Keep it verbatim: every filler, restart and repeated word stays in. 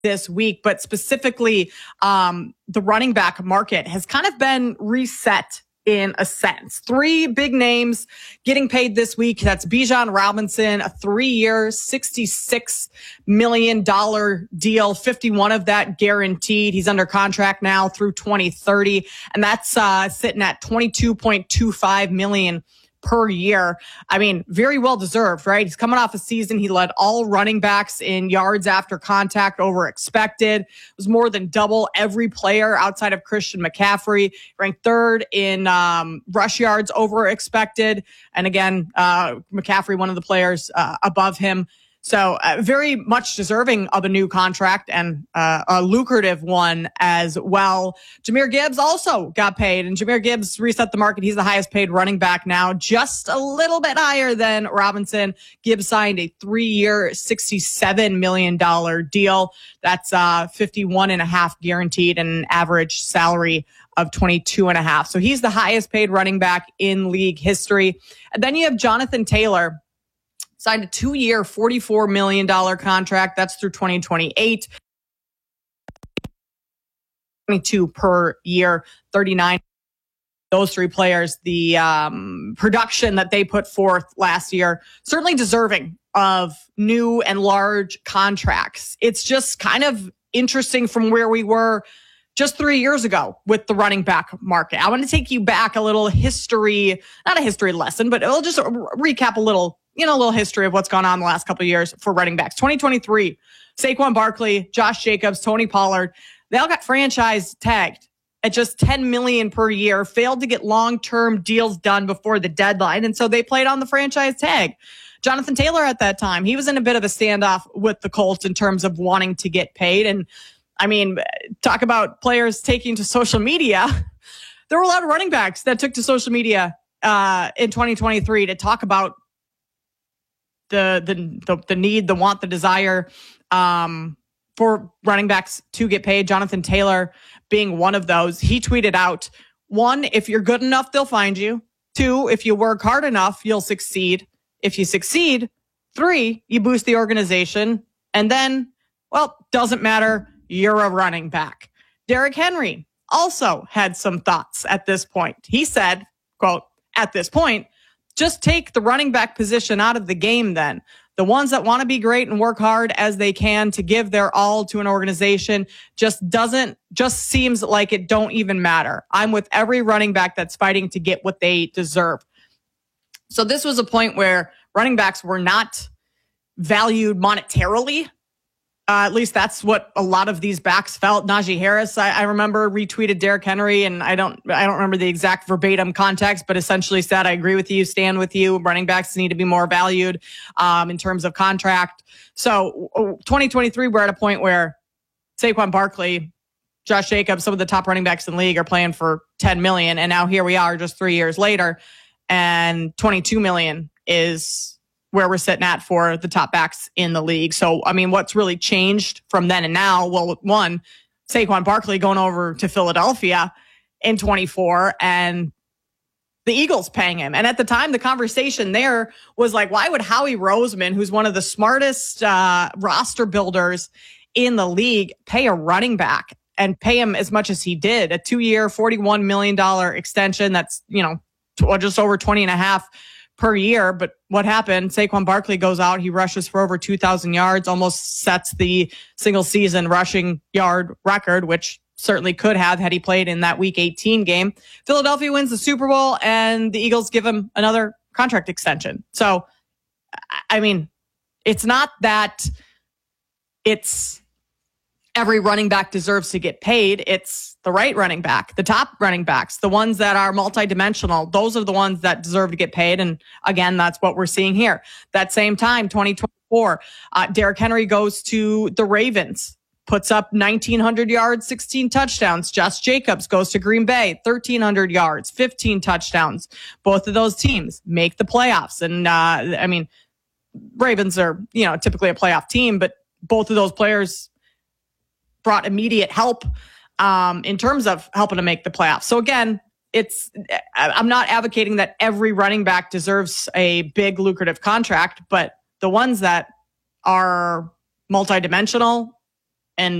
this week, but specifically um, the running back market has kind of been reset in a sense. Three big names getting paid this week. That's Bijan Robinson, a three-year, sixty-six million dollars deal, fifty-one of that guaranteed. He's under contract now through twenty thirty, and that's uh, sitting at twenty-two point two five million dollars per year. I mean, very well deserved, right? He's coming off a season. He led all running backs in yards after contact over expected. It was more than double every player outside of Christian McCaffrey. Ranked third in um, rush yards over expected. And again, uh, McCaffrey, one of the players uh, above him. So uh, very much deserving of a new contract and uh, a lucrative one as well. Jahmyr Gibbs also got paid, and Jahmyr Gibbs reset the market. He's the highest paid running back now, just a little bit higher than Robinson. Gibbs signed a three-year, sixty-seven million dollars deal. That's uh, fifty-one and a half guaranteed and an average salary of twenty-two and a half. So he's the highest paid running back in league history. And then you have Jonathan Taylor. Signed a two-year, forty-four million dollars contract. That's through twenty twenty-eight. twenty-two per year, thirty-nine. Those three players, the um, production that they put forth last year, certainly deserving of new and large contracts. It's just kind of interesting from where we were just three years ago with the running back market. I want to take you back a little history, not a history lesson, but it'll just recap a little you know, a little history of what's gone on the last couple of years for running backs. twenty twenty-three, Saquon Barkley, Josh Jacobs, Tony Pollard, they all got franchise tagged at just ten million dollars per year, failed to get long-term deals done before the deadline, and so they played on the franchise tag. Jonathan Taylor at that time, he was in a bit of a standoff with the Colts in terms of wanting to get paid. And I mean, talk about players taking to social media. There were a lot of running backs that took to social media uh, in twenty twenty-three to talk about The, the the the need, the want, the desire um, for running backs to get paid. Jonathan Taylor being one of those. He tweeted out, one, if you're good enough, they'll find you. Two, if you work hard enough, you'll succeed. If you succeed, three, you boost the organization. And then, well, doesn't matter, you're a running back. Derrick Henry also had some thoughts at this point. He said, quote, at this point, just take the running back position out of the game then. The ones that want to be great and work hard as they can to give their all to an organization just doesn't, just seems like it don't even matter. I'm with every running back that's fighting to get what they deserve. So this was a point where running backs were not valued monetarily. Uh, at least that's what a lot of these backs felt. Najee Harris, I, I remember, retweeted Derrick Henry, and I don't, I don't remember the exact verbatim context, but essentially said, "I agree with you, stand with you. Running backs need to be more valued um, in terms of contract." So, twenty twenty-three, we're at a point where Saquon Barkley, Josh Jacobs, some of the top running backs in the league are playing for ten million dollars, and now here we are, just three years later, and twenty-two million dollars is where we're sitting at for the top backs in the league. So, I mean, what's really changed from then and now? Well, one, Saquon Barkley going over to Philadelphia in twenty-four and the Eagles paying him. And at the time, the conversation there was like, why would Howie Roseman, who's one of the smartest uh, roster builders in the league, pay a running back and pay him as much as he did? A two-year, forty-one million dollars extension. That's, you know, just over twenty and a half per year. But what happened? Saquon Barkley goes out. He rushes for over two thousand yards, almost sets the single season rushing yard record, which certainly could have had he played in that week eighteen game. Philadelphia wins the Super Bowl and the Eagles give him another contract extension. So, I mean, it's not that it's every running back deserves to get paid. It's the right running back, the top running backs, the ones that are multidimensional. Those are the ones that deserve to get paid. And again, that's what we're seeing here. That same time, twenty twenty-four, uh, Derrick Henry goes to the Ravens, puts up nineteen hundred yards, sixteen touchdowns. Josh Jacobs goes to Green Bay, thirteen hundred yards, fifteen touchdowns. Both of those teams make the playoffs. And uh, I mean, Ravens are, you know, typically a playoff team, but both of those players brought immediate help um, in terms of helping to make the playoffs. So again, it's, I'm not advocating that every running back deserves a big lucrative contract, but the ones that are multidimensional